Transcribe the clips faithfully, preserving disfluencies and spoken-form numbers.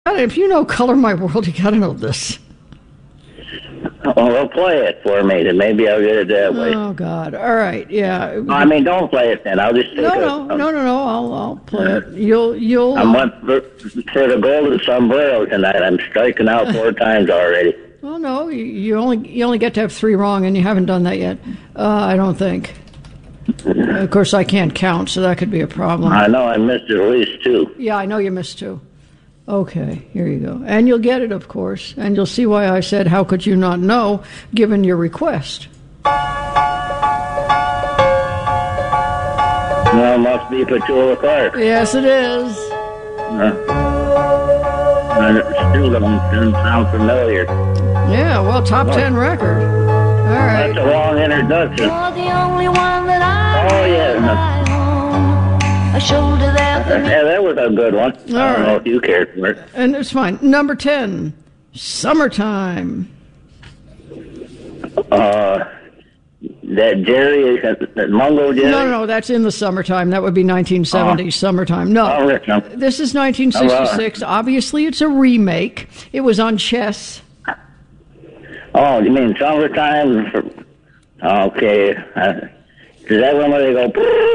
If you know Color My World, you got to know this. Oh, well, play it for me, then maybe I'll get it that way. Oh, God. All right, yeah. No, I mean, don't play it then. I'll just take no, a... No, no, no, no, I'll, I'll play it. You'll, you'll... I went for, for the golden sombrero tonight. I'm striking out four times already. Well, no, you, you only you only get to have three wrong, and you haven't done that yet, uh, I don't think. Of course, I can't count, so that could be a problem. I know I missed at least two. Yeah, I know you missed two. Okay, here you go. And you'll get it, of course. And you'll see why I said, how could you not know, given your request. Well, it must be Petula Clark. Yes, it is. Uh, and it still doesn't sound familiar. Yeah, well, top oh. ten record. All right. That's a long introduction. You're the only one that I Oh, yeah. A shoulder there. Yeah, that was a good one. All I don't right. know if you cared for it. And it's fine. Number ten, Summertime. Uh, that Jerry, that Mungo Jerry? No, no, no, that's in the summertime. That would be nineteen seventy, oh. Summertime. No, oh, no. This is nineteen sixty-six. Oh, uh, Obviously, it's a remake. It was on Chess. Oh, you mean Summertime? Okay. Uh, Is that one where they go?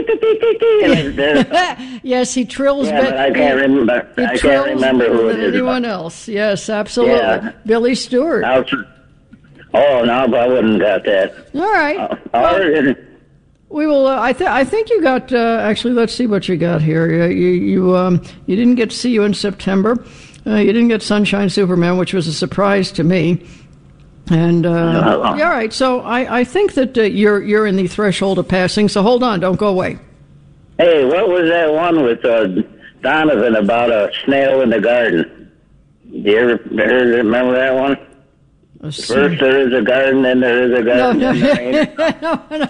Yes, he trills. Yeah, but I can't remember. I can't remember who it is. Anyone else? Yes, absolutely. Yeah. Billy Stewart. Now, oh no, but I wouldn't got that. All right. Uh, well, we will. Uh, I think. I think you got. Uh, actually, let's see what you got here. You you you, um, you didn't get See You in September. Uh, you didn't get Sunshine Superman, which was a surprise to me. And, uh, uh, yeah, all right, so I, I think that uh, you're you're in the threshold of passing, so hold on, don't go away. Hey, what was that one with uh, Donovan about a snail in the garden? Do you ever, ever remember that one? First there is a garden, then there is a garden. No, no, no, no.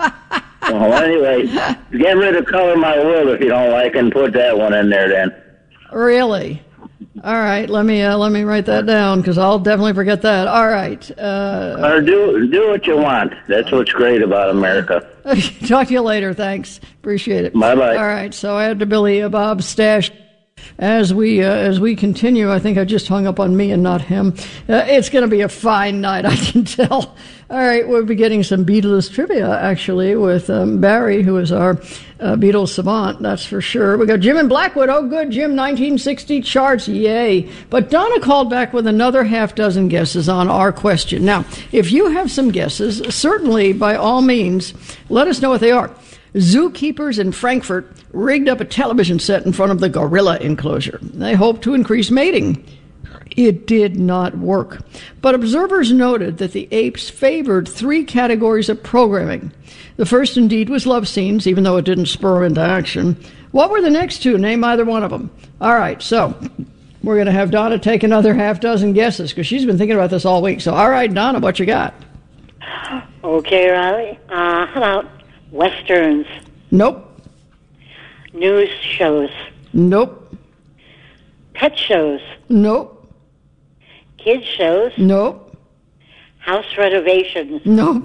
Well, anyway, get rid of Color My World if you don't like and put that one in there then. Really? All right, let me uh, let me write that down because I'll definitely forget that. All right. Uh, or do do what you want. That's what's great about America. Talk to you later. Thanks. Appreciate it. Bye bye. All right. So I had to Billy uh, Bob Stash. As we uh, as we continue, I think I just hung up on me and not him. Uh, it's going to be a fine night, I can tell. All right, we'll be getting some Beatles trivia, actually, with um, Barry, who is our uh, Beatles savant, that's for sure. We got Jim in Blackwood. Oh, good, Jim, nineteen sixty charts, yay. But Donna called back with another half dozen guesses on our question. Now, if you have some guesses, certainly, by all means, let us know what they are. Zookeepers in Frankfurt rigged up a television set in front of the gorilla enclosure. They hoped to increase mating. It did not work. But observers noted that the apes favored three categories of programming. The first, indeed, was love scenes, even though it didn't spur into action. What were the next two? Name either one of them. All right, so we're going to have Donna take another half dozen guesses because she's been thinking about this all week. So, all right, Donna, what you got? Okay, Riley. Uh, how about Westerns? Nope. News shows? Nope. Pet shows? Nope. Kids shows? Nope. House renovations? Nope.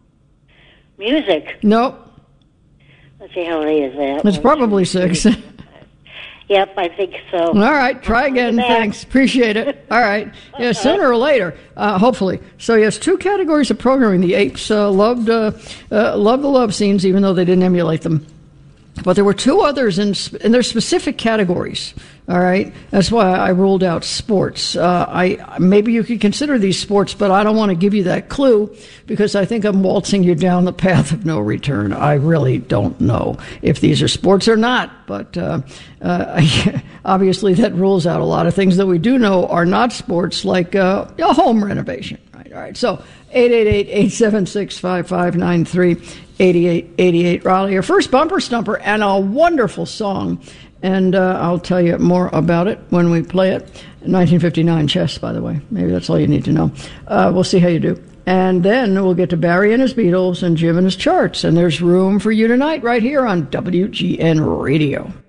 Music? Nope. Let's see, how late is that? It's probably six. Yep, I think so. All right, try again. Thanks. Appreciate it. All right. Yeah, sooner or later, uh, hopefully. So, yes, two categories of programming. The apes uh, loved uh, uh, loved the love scenes, even though they didn't emulate them. But there were two others in, in their specific categories. All right, that's why I ruled out sports. Uh, I maybe you could consider these sports, but I don't want to give you that clue because I think I'm waltzing you down the path of no return. I really don't know if these are sports or not, but uh, uh, obviously that rules out a lot of things that we do know are not sports, like uh, a home renovation. Right? All right, so eight eight eight, eight seven six, five five nine three, eighty-eight eighty-eight Raleigh, your first bumper stumper, and a wonderful song. And uh, I'll tell you more about it when we play it. nineteen fifty-nine Chess, by the way. Maybe that's all you need to know. Uh, we'll see how you do. And then we'll get to Barry and his Beatles and Jim and his charts. And there's room for you tonight right here on W G N Radio.